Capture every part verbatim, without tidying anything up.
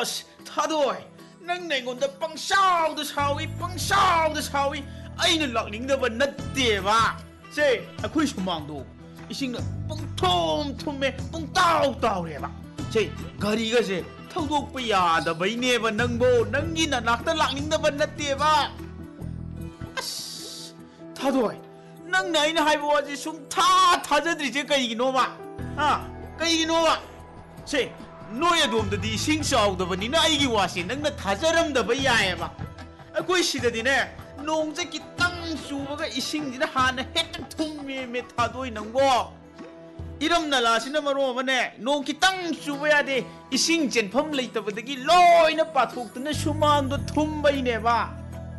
ꯑꯁ ꯊꯥꯗꯣꯏ ꯅꯪꯅ ꯑꯩꯉꯣꯟꯗ ꯄꯪꯁꯥꯎꯗ ꯁꯥꯎꯏ ꯄꯪꯁꯥꯎꯗ ꯁꯥꯎꯏ ꯑꯩꯅ ꯂꯥꯛꯅꯤꯡꯗꯕ ꯅꯠꯇꯦꯕ ꯁꯦ ꯑꯩꯈꯣꯏ ꯁꯨꯃꯥꯡꯗꯣ ꯏꯁꯤꯡꯅ ꯄꯨꯡꯊꯨꯝ ꯊꯨꯝꯃꯦ ꯄꯨꯡꯇꯥꯎ ꯇꯥꯎꯔꯦꯕ ꯁꯦ ꯒꯥꯔꯤꯒꯁꯦ ꯊꯧꯗꯣꯛꯄ ꯌꯥꯗꯕꯩꯅꯦꯕ ꯅꯪꯕꯣ ꯅꯪꯒꯤ ꯅꯅꯥꯛꯇ ꯂꯥꯛꯅꯤꯡꯗꯕ ꯅꯠꯇꯦꯕ ꯑꯁ ꯊꯥꯗꯣꯏ ꯅꯪꯅ ꯑꯩꯅ ꯍꯥꯏꯕ ꯋꯥꯁꯦ ꯁꯨꯡꯊꯥ ꯊꯥꯖꯗ꯭ꯔꯤꯁꯦ ꯀꯩꯒꯤꯅꯣꯕ ꯍꯥ ꯀꯩꯒꯤꯅꯣꯕ ꯁꯦ ꯅꯣꯏ ꯑꯗꯣꯝꯗꯗꯤ ꯏꯁꯤꯡ ꯆꯥꯎꯗꯕꯅꯤꯅ ꯑꯩꯒꯤ ꯋꯥꯁꯦ ꯅꯪꯅ ꯊꯥꯖꯔꯝꯗꯕ ꯌꯥꯏꯑꯕ ꯑꯩꯈꯣꯏ ꯁꯤꯗꯗꯤꯅꯦ ꯅꯣꯡꯁꯦ ꯈꯤꯇꯪ ꯆꯨꯕꯒ ꯏꯁꯤꯡꯁꯤꯅ ꯍꯥꯟꯅ ꯍꯦꯛꯇ ꯊꯨꯝꯃꯦꯃꯦ ꯊꯥꯗꯣꯏ ꯅꯪꯕꯣ 이름 나라시나 말로 뭐네 농 기땅 주어야돼 이싱 젠펌 레이터부터기 로이나 빠톡드는 수만도 툼바이네봐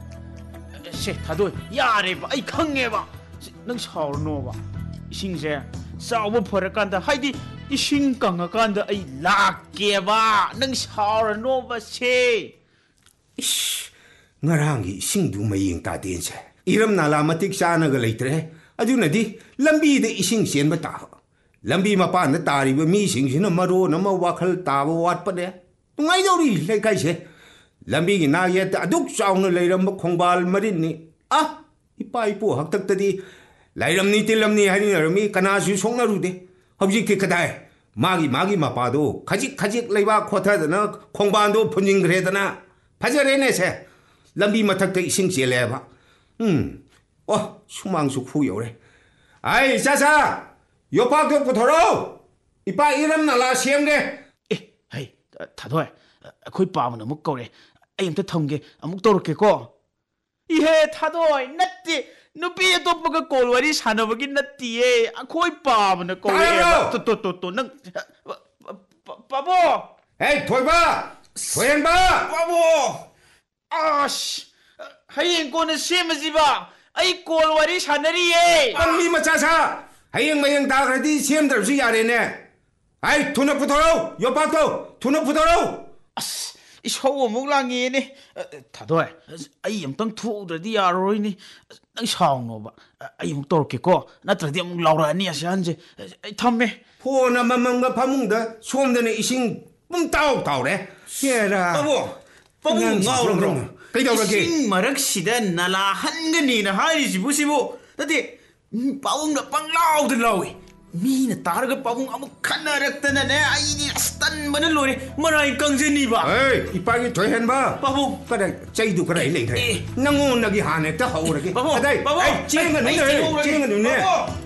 세 다도 야래봐 아이 강해봐 능 사오르노봐 이싱세 싸우고 버려간다 하이디 이싱 강아간다 아이 락게봐 능 사오르노봐 세 이씨 ngarangi isingdu maying tadense iram nala matik sana ga leitre adunadi lambi de ising sen ba ta lambi mapan na tari ba mi sing sina maro na ma wakhal ta ba wat pa de ngai dori lai kai se lambi gi na ye ta aduk chaung na leiram ba khongbal marin ni a ipai po hak tak tadi lairam ni tilam ni hani rami kana su song na ru de hobji ke kadai magi magi mapa do khajik khajik leiba khotha da na khongban do phunjing gre da na phajare ne se lambi mathak te ising cheleba 음 어 수망수 후요래 아이 자자 요파도 부터로 이빠 이름 나라 시험게 에 헤이 다도에 거기 빠면 아무 거래 아임도 통게 아무 떠올게고 이해 타도이 낫디 누비에 또뭐가 골와리 사나버기 낫디에 거기 빠면 거래 또또또또능 바보 에이 돌봐 도연봐 바보 아씨 하이엔 꼬는 시험지바 아이 골와리 사나리에 lambi machacha hayeng mayeng ta gradi siam dar su yare ne ai thuna puthoro yopato thuna puthoro 아스 이 서우 목랑이네 다도에 아이 엄청 투우더디 야로이니 난 샤옹노바 아이 목 떠올게고 나트라디 목 라우라니 아시안제 탐메 포나 mamanga pamungda somdane ising mung tau tau래 예라 바보 바보 나오르노 그이더라게 싱 마락시다 나라 한근이나 하이지 보시고 나디 바봉나 빵라우드 라우이 미나 따르가 바봉 아무 칸나락다나네 아이니 스탄만을 로레 마라이 강제니바 에이 이빠기 되hen바 바봉 그래 제이도 그래 레이래 낭오 나기 하네 다 하오르게 바봉 바봉 에이 쟁은 눈에 쟁은 눈에